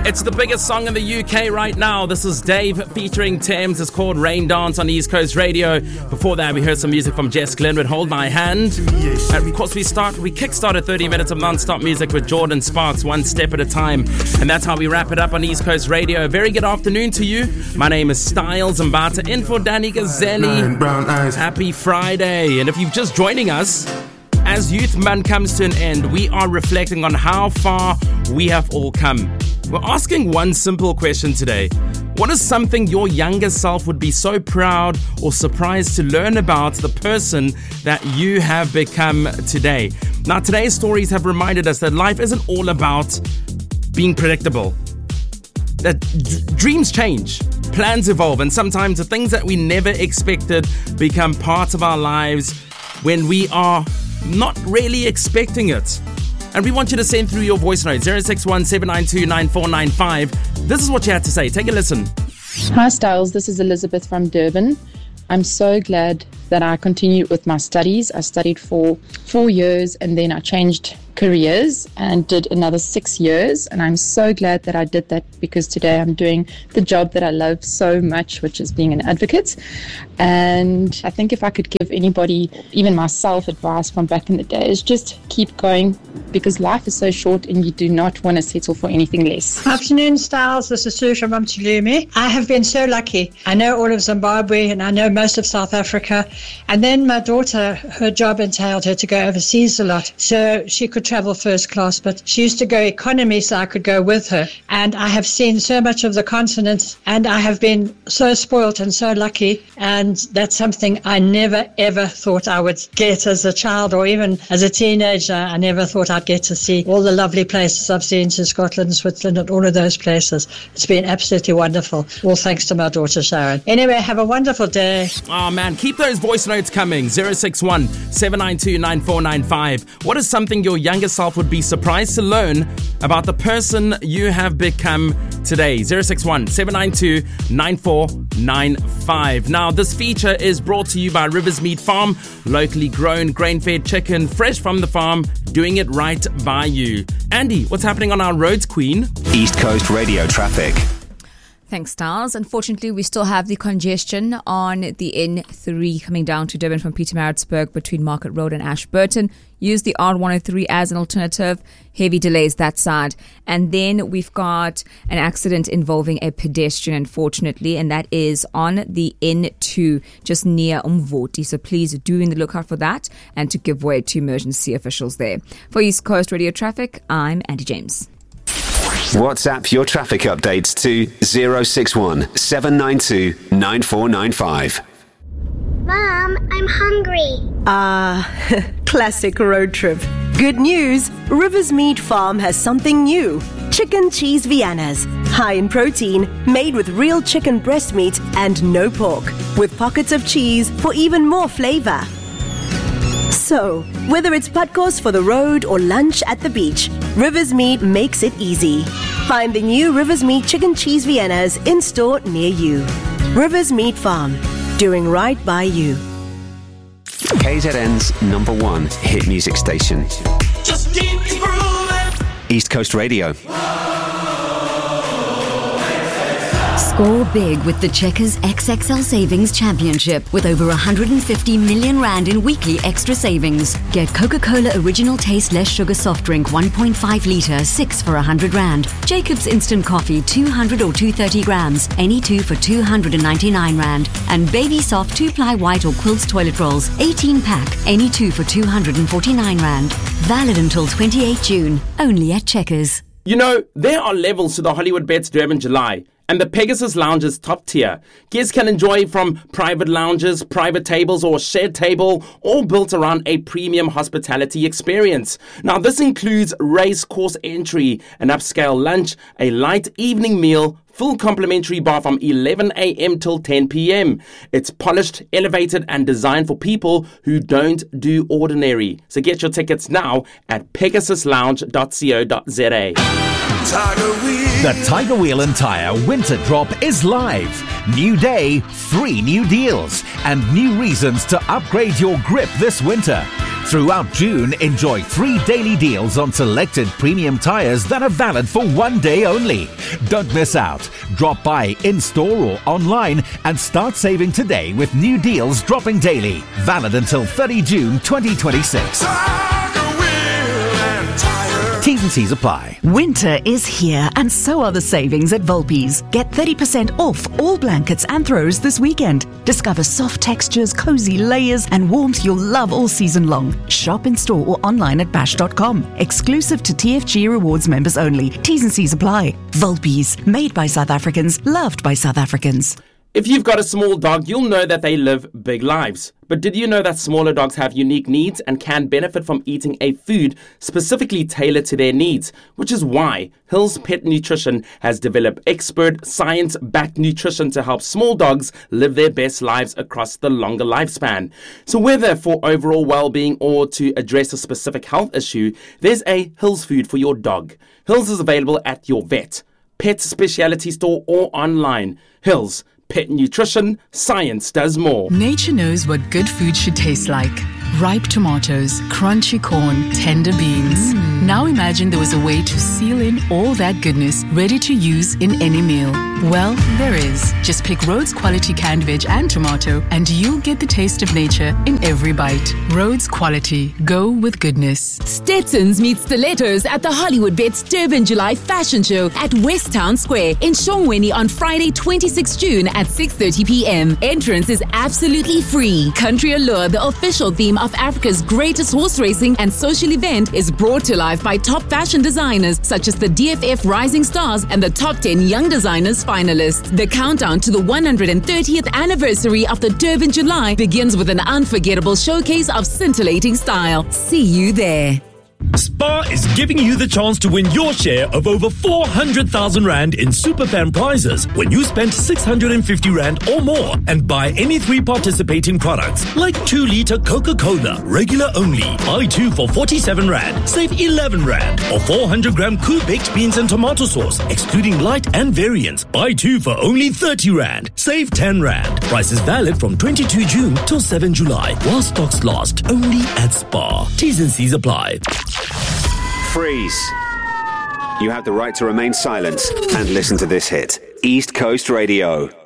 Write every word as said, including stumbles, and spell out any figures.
It's the biggest song in the U K right now. This is Dave featuring Thames. It's called Rain Dance on East Coast Radio. Before that, we heard some music from Jess Glynn with Hold My Hand. And of course, we start, we kickstarted thirty minutes of non-stop music with Jordan Sparks, one step at a time. And that's how we wrap it up on East Coast Radio. A very good afternoon to you. My name is Styles Mbata, in for Danny Gazzelli. Happy Friday. And if you're just joining us, as Youth Month comes to an end, we are reflecting on how far we have all come. We're asking one simple question today. What is something your younger self would be so proud or surprised to learn about the person that you have become today? Now, today's stories have reminded us that life isn't all about being predictable. That d- dreams change, plans evolve, and sometimes the things that we never expected become part of our lives when we are not really expecting it. And we want you to send through your voice note, zero six one, seven nine two, nine four nine five. This is what you had to say. Take a listen. Hi Styles, this is Elizabeth from Durban. I'm so glad that I continued with my studies. I studied for four years and then I changed careers and did another six years. And I'm so glad that I did that because today I'm doing the job that I love so much, which is being an advocate. And I think if I could give anybody, even myself, advice from back in the day is just keep going because life is so short and you do not want to settle for anything less. Afternoon, Styles. This is Susha from Tulumi. I have been so lucky. I know all of Zimbabwe and I know most of South Africa. And then my daughter, her job entailed her to go overseas a lot. So she could travel first class, but she used to go economy so I could go with her. And I have seen so much of the continent and I have been so spoilt and so lucky. And that's something I never, ever thought I would get as a child or even as a teenager. I never thought I'd get to see all the lovely places I've seen to Scotland, Switzerland, and all of those places. It's been absolutely wonderful. All thanks to my daughter, Sharon. Anyway, have a wonderful day. Oh man, keep those voice notes coming. zero six one, seven nine two, nine four nine five. What is something your younger self would be surprised to learn about the person you have become today? zero six one, seven nine two, nine four nine five. Now, this feature is brought to you by Rivers Meat Farm. Locally grown, grain-fed chicken, fresh from the farm, doing it right by you. Andy, what's happening on our roads, Queen? East Coast Radio traffic. Thanks, Styles. Unfortunately, we still have the congestion on the N three coming down to Durban from Pietermaritzburg between Market Road and Ashburton. Use the R one oh three as an alternative. Heavy delays that side. And then we've got an accident involving a pedestrian, unfortunately, and that is on the N two just near Umvoti. So please do in the lookout for that and to give way to emergency officials there. For East Coast Radio Traffic, I'm Andy James. WhatsApp your traffic updates to zero six one, seven nine two, nine four nine five. Mom, I'm hungry. Ah, uh, classic road trip. Good news, Rivers Meat Farm has something new. Chicken Cheese Viennas. High in protein, made with real chicken breast meat and no pork. With pockets of cheese for even more flavor. So, whether it's padkos for the road or lunch at the beach, Rivers Meat makes it easy. Find the new Rivers Meat Chicken Cheese Viennas in store near you. Rivers Meat Farm, doing right by you. K Z N's number one hit music station. Just keep grooving. East Coast Radio. Score big with the Checkers X X L Savings Championship with over one hundred fifty million rand in weekly extra savings. Get Coca-Cola Original Taste Less Sugar Soft Drink one point five litre, six for one hundred rand. Jacob's Instant Coffee two hundred or two hundred thirty grams, any two for two hundred ninety-nine rand. And Baby Soft two-ply white or quilts toilet rolls, eighteen pack, any two for two hundred forty-nine rand. Valid until twenty-eighth of June, only at Checkers. You know, there are levels to the Hollywood Bets Durban July. And the Pegasus Lounge is top tier. Guests can enjoy from private lounges, private tables, or shared table, all built around a premium hospitality experience. Now, this includes race course entry, an upscale lunch, a light evening meal, full complimentary bar from eleven a.m. till ten p.m. It's polished, elevated, and designed for people who don't do ordinary. So get your tickets now at pegasus lounge dot co dot za. The Tiger Wheel and Tyre Winter Drop is live. New day, three new deals, and new reasons to upgrade your grip this winter. Throughout June, enjoy three daily deals on selected premium tyres that are valid for one day only. Don't miss out. Drop by in-store or online and start saving today with new deals dropping daily. Valid until thirtieth of June twenty twenty-six. T's and C's apply. Winter is here and so are the savings at Volpe's. Get thirty percent off all blankets and throws this weekend. Discover soft textures, cozy layers and warmth you'll love all season long. Shop in store or online at bash dot com. Exclusive to T F G Rewards members only. T's and C's apply. Volpe's, made by South Africans, loved by South Africans. If you've got a small dog, you'll know that they live big lives. But did you know that smaller dogs have unique needs and can benefit from eating a food specifically tailored to their needs? Which is why Hills Pet Nutrition has developed expert, science-backed nutrition to help small dogs live their best lives across the longer lifespan. So whether for overall well-being or to address a specific health issue, there's a Hills food for your dog. Hills is available at your vet, pet specialty store or online. Hills Pet Nutrition, science does more. Nature knows what good food should taste like. Ripe tomatoes, crunchy corn, tender beans. Mm. Now imagine there was a way to seal in all that goodness, ready to use in any meal. Well, there is. Just pick Rhodes Quality canned veg and tomato, and you'll get the taste of nature in every bite. Rhodes Quality. Go with goodness. Stetsons meets Stilettos at the Hollywood Bets Durban July Fashion Show at West Town Square in Shongweni on Friday, twenty-sixth of June at six thirty p.m. Entrance is absolutely free. Country Allure, the official theme of Africa's greatest horse racing and social event, is brought to life by top fashion designers such as the D F F Rising Stars and the top ten Young Designers finalists. The countdown to the one hundred thirtieth anniversary of the Durban July begins with an unforgettable showcase of scintillating style. See you there. Spar is giving you the chance to win your share of over four hundred thousand rand in Superfan prizes when you spend six hundred fifty rand or more and buy any three participating products like two litre Coca-Cola, regular only. Buy two for forty-seven rand, save eleven rand. Or four hundred gram Cool baked beans and tomato sauce, excluding light and variants. Buy two for only thirty rand, save ten rand. Price is valid from twenty-second of June till seventh of July while stocks last. Only at Spar. T's and C's apply. Freeze. You have the right to remain silent and listen to this hit. East Coast Radio.